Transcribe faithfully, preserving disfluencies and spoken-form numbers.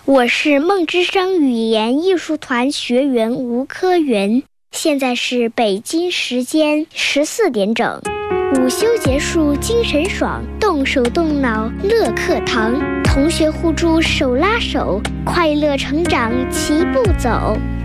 我是梦之声语言艺术团学员吴科云，现在是北京时间十四点整，午休结束，精神爽，动手动脑乐课堂，同学互助手拉手，快乐成长齐步走。